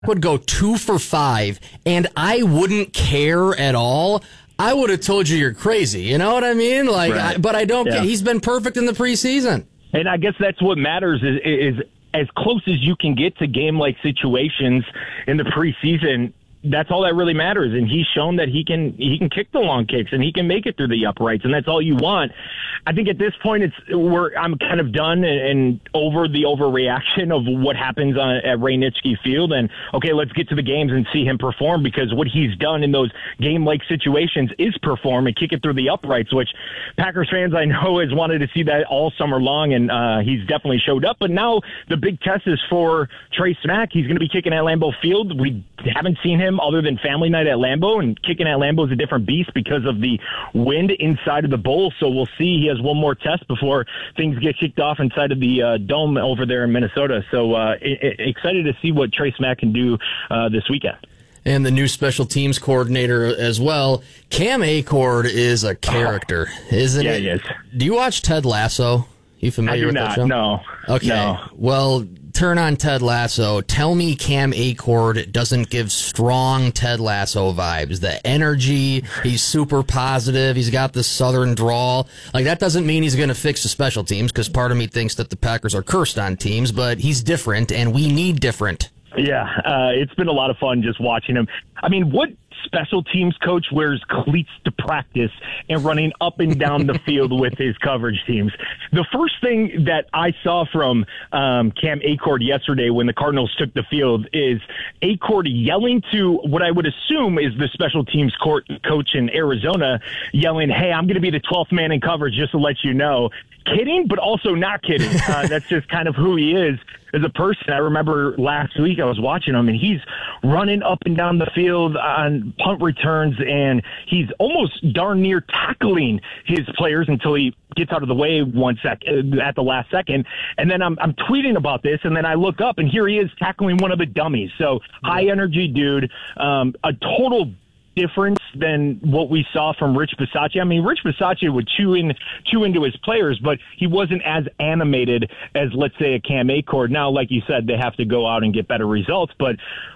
would go 2 for 5, and I wouldn't care at all. I would have told you you're crazy. You know what I mean? Like, right. But I don't. Yeah. He's been perfect in the preseason. And I guess that's what matters is as close as you can get to game-like situations in the preseason. That's all that really matters, and he's shown that he can kick the long kicks and he can make it through the uprights, and that's all you want. I think at this point I'm kind of done and over the overreaction of what happens at Ray Nitschke Field, and okay, let's get to the games and see him perform, because what he's done in those game-like situations is perform and kick it through the uprights, which Packers fans I know has wanted to see that all summer long, and he's definitely showed up. But now the big test is for Trey Smack. He's going to be kicking at Lambeau Field. We haven't seen him other than family night at Lambeau, and kicking at Lambeau is a different beast because of the wind inside of the bowl. So we'll see. He has one more test before things get kicked off inside of the dome over there in Minnesota. So excited to see what Trey Smack can do this weekend. And the new special teams coordinator as well. Cam Achord is a character, isn't yeah, it? he is. Do you watch Ted Lasso? You familiar with that show? No. Okay. No. Well, turn on Ted Lasso. Tell me Cam Achord doesn't give strong Ted Lasso vibes. The energy, he's super positive. He's got this southern drawl. Like, that doesn't mean he's going to fix the special teams, because part of me thinks that the Packers are cursed on teams, but he's different, and we need different. Yeah, it's been a lot of fun just watching him. I mean, what special teams coach wears cleats to practice and running up and down the field with his coverage teams? The first thing that I saw from Cam Achord yesterday when the Cardinals took the field is Achord yelling to what I would assume is the special teams coach in Arizona, yelling, "Hey, I'm going to be the 12th man in coverage, just to let you know." Kidding, but also not kidding. That's just kind of who he is as a person. I remember last week I was watching him, and he's running up and down the field on punt returns, and he's almost darn near tackling his players until he gets out of the way at the last second. And then I'm tweeting about this, and then I look up, and here he is tackling one of the dummies. So high energy dude, a total difference than what we saw from Rich Bisaccia. I mean, Rich Bisaccia would chew into his players, but he wasn't as animated as, let's say, a Cam Achord. Now, like you said, they have to go out and get better results, but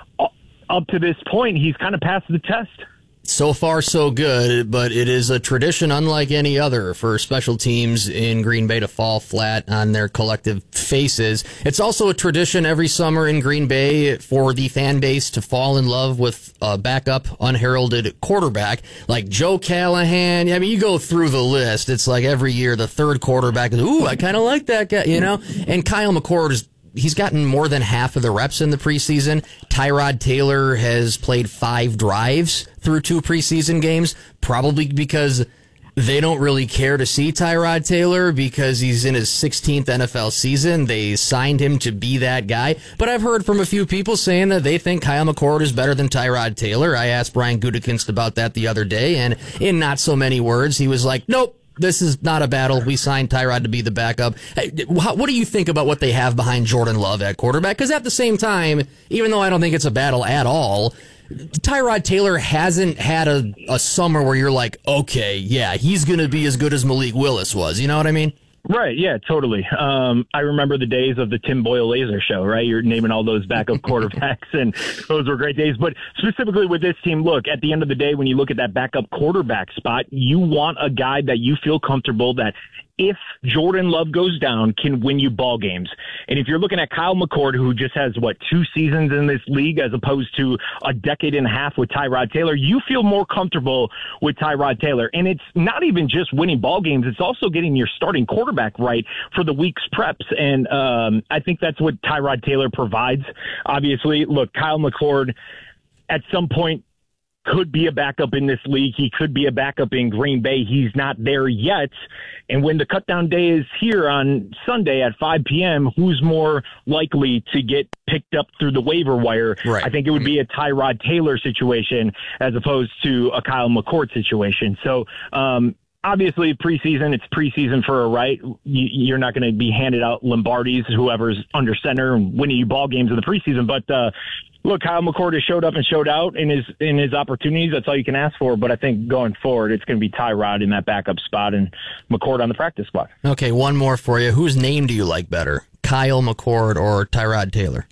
up to this point, he's kind of passed the test. So far, so good, but it is a tradition unlike any other for special teams in Green Bay to fall flat on their collective faces. It's also a tradition every summer in Green Bay for the fan base to fall in love with a backup, unheralded quarterback like Joe Callahan. I mean, you go through the list. It's like every year the third quarterback is, ooh, I kind of like that guy, you know? And Kyle McCord he's gotten more than half of the reps in the preseason. Tyrod Taylor has played 5 drives through 2 preseason games, probably because they don't really care to see Tyrod Taylor because he's in his 16th NFL season. They signed him to be that guy. But I've heard from a few people saying that they think Kyle McCord is better than Tyrod Taylor. I asked Brian Gutekunst about that the other day, and in not so many words, he was like, nope. This is not a battle. We signed Tyrod to be the backup. What do you think about what they have behind Jordan Love at quarterback? Because at the same time, even though I don't think it's a battle at all, Tyrod Taylor hasn't had a summer where you're like, okay, yeah, he's going to be as good as Malik Willis was. You know what I mean? Right, yeah, totally. I remember the days of the Tim Boyle Laser Show, right? You're naming all those backup quarterbacks, and those were great days. But specifically with this team, look, at the end of the day, when you look at that backup quarterback spot, you want a guy that you feel comfortable that if Jordan Love goes down, can win you ball games. And if you're looking at Kyle McCord, who just has, 2 seasons in this league as opposed to a decade and a half with Tyrod Taylor, you feel more comfortable with Tyrod Taylor. And it's not even just winning ball games. It's also getting your starting quarterback right for the week's preps. And I think that's what Tyrod Taylor provides. Obviously, look, Kyle McCord at some point could be a backup in this league. He could be a backup in Green Bay. He's not there yet. And when the cutdown day is here on Sunday at 5 p.m., who's more likely to get picked up through the waiver wire? Right. I think it would be a Tyrod Taylor situation as opposed to a Kyle McCord situation. So, obviously, preseason, it's preseason for a right. You're not going to be handed out Lombardis, whoever's under center and winning you ball games in the preseason. But, look, Kyle McCord has showed up and showed out in his opportunities. That's all you can ask for. But I think going forward, it's going to be Tyrod in that backup spot and McCord on the practice squad. Okay, one more for you. Whose name do you like better, Kyle McCord or Tyrod Taylor?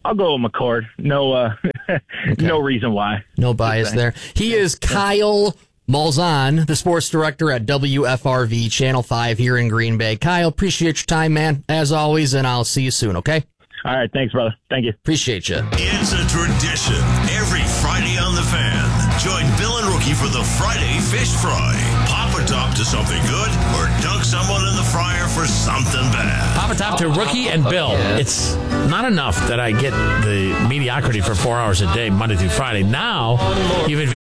I'll go with McCord. No, no reason why. No bias there. He is Kyle Malzahn, the sports director at WFRV Channel 5 here in Green Bay. Kyle, appreciate your time, man, as always, and I'll see you soon, okay? All right, thanks, brother. Thank you. Appreciate you. It's a tradition. Every Friday on The Fan, join Bill and Rookie for the Friday Fish Fry. Pop a top to something good or dunk someone in the fryer for something bad. Pop a top to Rookie and Bill. It's not enough that I get the mediocrity for 4 hours a day, Monday through Friday. Now, even...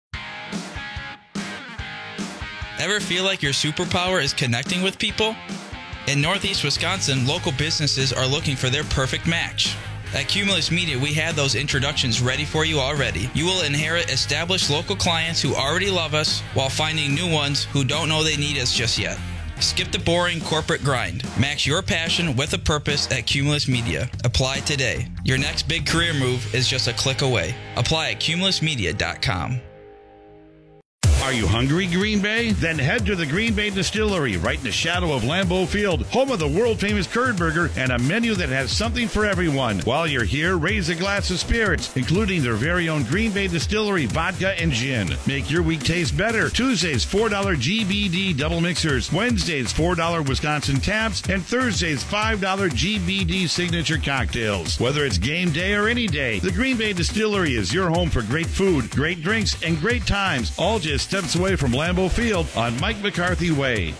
Ever feel like your superpower is connecting with people? In Northeast Wisconsin, local businesses are looking for their perfect match. At Cumulus Media, we have those introductions ready for you already. You will inherit established local clients who already love us while finding new ones who don't know they need us just yet. Skip the boring corporate grind. Match your passion with a purpose at Cumulus Media. Apply today. Your next big career move is just a click away. Apply at cumulusmedia.com. Are you hungry, Green Bay? Then head to the Green Bay Distillery, right in the shadow of Lambeau Field, home of the world-famous curd burger and a menu that has something for everyone. While you're here, raise a glass of spirits, including their very own Green Bay Distillery vodka and gin. Make your week taste better. Tuesdays, $4 GBD double mixers. Wednesdays, $4 Wisconsin taps. And Thursdays, $5 GBD signature cocktails. Whether it's game day or any day, the Green Bay Distillery is your home for great food, great drinks, and great times, all just steps away from Lambeau Field on Mike McCarthy Way.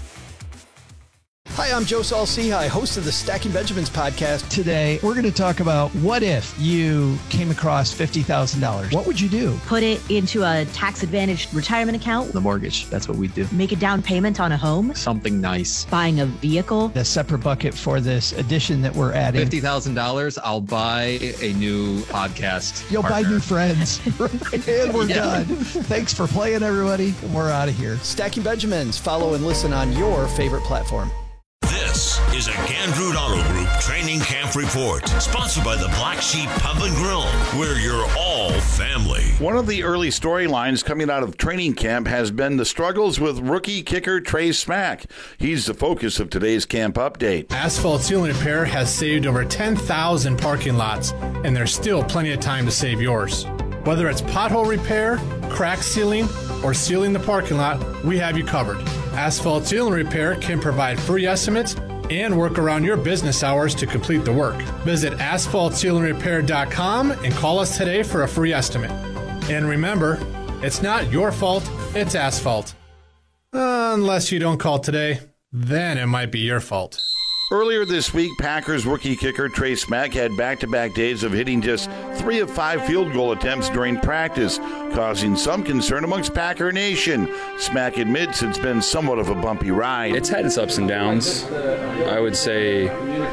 Hi, I'm Joe Saul-Sehy, host of the Stacking Benjamins podcast. Today, we're going to talk about what if you came across $50,000. What would you do? Put it into a tax-advantaged retirement account. The mortgage, that's what we do. Make a down payment on a home. Something nice. Buying a vehicle. A separate bucket for this addition that we're adding. $50,000, I'll buy a new podcast You'll partner. buy new friends. And we're done. Thanks for playing, everybody. We're out of here. Stacking Benjamins. Follow and listen on your favorite platform. This is a Gandrud Auto Group Training Camp Report, sponsored by the Black Sheep Pub and Grill, where you're all family. One of the early storylines coming out of training camp has been the struggles with rookie kicker Trey Smack. He's the focus of today's camp update. Asphalt ceiling repair has saved over 10,000 parking lots, and there's still plenty of time to save yours. Whether it's pothole repair, crack sealing, or sealing the parking lot, we have you covered. Asphalt Ceiling Repair can provide free estimates and work around your business hours to complete the work. Visit asphaltceilingrepair.com and call us today for a free estimate. And remember, it's not your fault, it's asphalt. Unless you don't call today, then it might be your fault. Earlier this week, Packers rookie kicker Trey Smack had back-to-back days of hitting just 3 of 5 field goal attempts during practice, causing some concern amongst Packer Nation. Smack admits it's been somewhat of a bumpy ride. It's had its ups and downs. I would say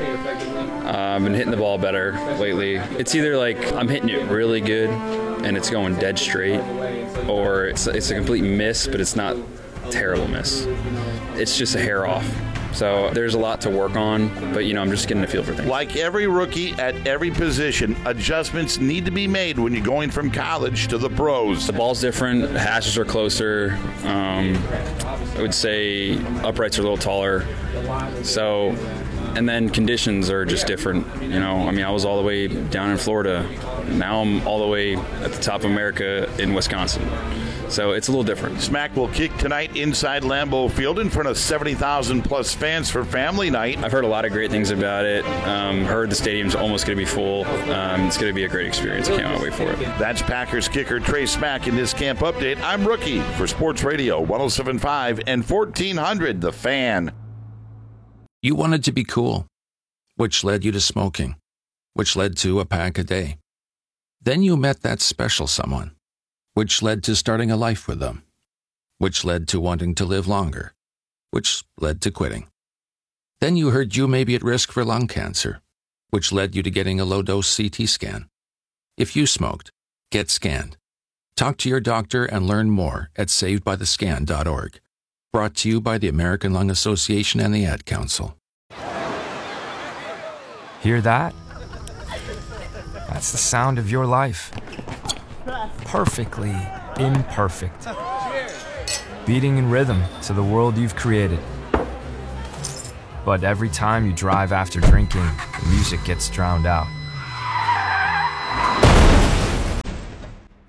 I've been hitting the ball better lately. It's either like I'm hitting it really good and it's going dead straight, or it's a complete miss, but it's not a terrible miss. It's just a hair off. So there's a lot to work on, but, I'm just getting a feel for things. Like every rookie at every position, adjustments need to be made when you're going from college to the pros. The ball's different. The hashes are closer. I would say uprights are a little taller. So, and then conditions are just different. I was all the way down in Florida. Now I'm all the way at the top of America in Wisconsin. So it's a little different. Smack will kick tonight inside Lambeau Field in front of 70,000 plus fans for family night. I've heard a lot of great things about it. Heard the stadium's almost going to be full. It's going to be a great experience. I can't wait for it. That's Packers kicker Trey Smack in this camp update. I'm Rookie for Sports Radio 107.5 and 1400 The Fan. You wanted to be cool, which led you to smoking, which led to a pack a day. Then you met that special someone, which led to starting a life with them, which led to wanting to live longer, which led to quitting. Then you heard you may be at risk for lung cancer, which led you to getting a low-dose CT scan. If you smoked, get scanned. Talk to your doctor and learn more at savedbythescan.org. Brought to you by the American Lung Association and the Ad Council. Hear that? That's the sound of your life. Perfectly imperfect. Beating in rhythm to the world you've created. But every time you drive after drinking, the music gets drowned out.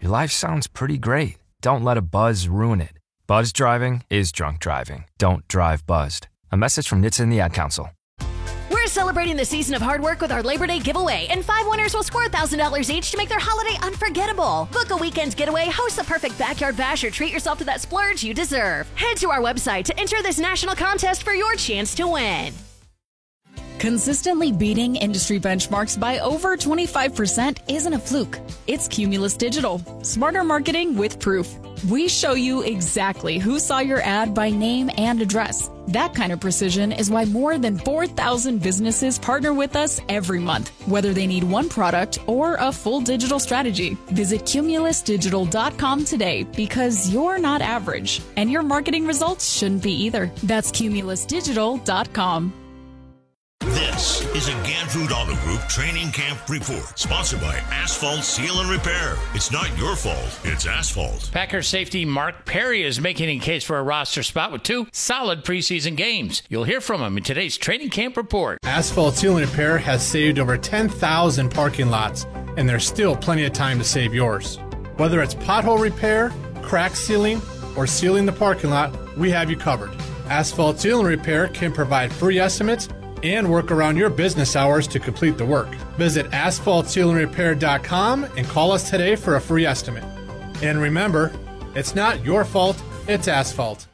Your life sounds pretty great. Don't let a buzz ruin it. Buzz driving is drunk driving. Don't drive buzzed. A message from NHTSA and the Ad Council. We're celebrating the season of hard work with our Labor Day giveaway, and 5 winners will score $1,000 each to make their holiday unforgettable. Book a weekend getaway, host the perfect backyard bash, or treat yourself to that splurge you deserve. Head to our website to enter this national contest for your chance to win. Consistently beating industry benchmarks by over 25% isn't a fluke. It's Cumulus Digital. Smarter marketing with proof. We show you exactly who saw your ad by name and address. That kind of precision is why more than 4,000 businesses partner with us every month, whether they need one product or a full digital strategy. Visit cumulusdigital.com today, because you're not average, and your marketing results shouldn't be either. That's cumulusdigital.com. This is a Ganfood Auto Group Training Camp Report, sponsored by Asphalt Seal and Repair. It's not your fault, it's asphalt. Packers safety Mark Perry is making a case for a roster spot with 2 solid preseason games. You'll hear from him in today's Training Camp Report. Asphalt Seal and Repair has saved over 10,000 parking lots, and there's still plenty of time to save yours. Whether it's pothole repair, crack sealing, or sealing the parking lot, we have you covered. Asphalt Seal and Repair can provide free estimates and work around your business hours to complete the work. Visit asphaltsealandrepair.com and call us today for a free estimate. And remember, it's not your fault, it's asphalt.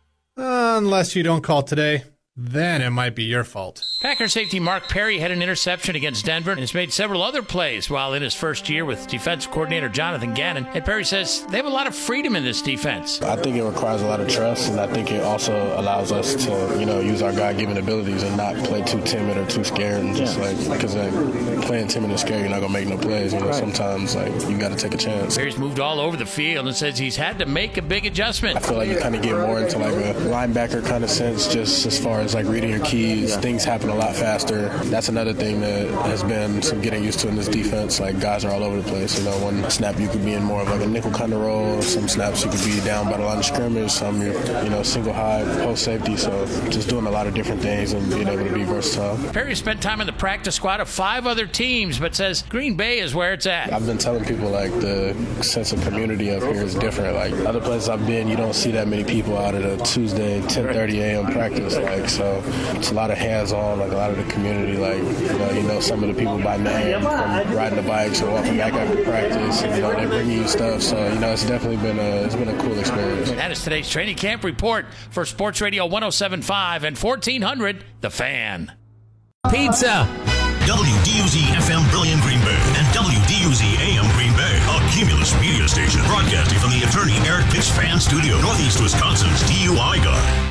Unless you don't call today, then it might be your fault. Packer safety Mark Perry had an interception against Denver and has made several other plays while in his first year with defensive coordinator Jonathan Gannon. And Perry says they have a lot of freedom in this defense. I think it requires a lot of trust, and I think it also allows us to, use our God-given abilities and not play too timid or too scared. And just because playing timid and scared, you're not gonna make no plays. Sometimes you got to take a chance. Perry's moved all over the field and says he's had to make a big adjustment. I feel like you kind of get more into a linebacker kind of sense, just as far as reading your keys. Things happen a lot faster. That's another thing that has been some getting used to in this defense. Guys are all over the place. One snap you could be in more of a nickel kind of role. Some snaps you could be down by the line of scrimmage. Some you're single high post safety. So just doing a lot of different things and being able to be versatile. Perry spent time in the practice squad of 5 other teams, but says Green Bay is where it's at. I've been telling people the sense of community up here is different. Other places I've been, you don't see that many people out at a Tuesday 10:30 a.m. practice. So it's a lot of hands-on, a lot of the community, some of the people by name from riding the bikes or walking back after practice, and, they bring you stuff. So, it's definitely been a cool experience. That is today's Training Camp Report for Sports Radio 107.5 and 1400, The Fan. Pizza. WDUZ-FM Brilliant Green Bay and WDUZ-AM Green Bay, a Cumulus media station broadcasting from the attorney Eric Pitts Fan Studio, Northeast Wisconsin's DUI Guard.